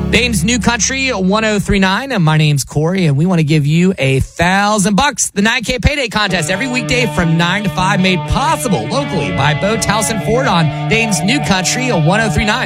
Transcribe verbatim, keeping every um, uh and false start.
Dane's New Country one oh three point nine, and my name's Corey, and we want to give you a thousand bucks. The nine K Payday Contest every weekday from nine to five, made possible locally by Boat House and Ford on Dane's New Country one oh three point nine.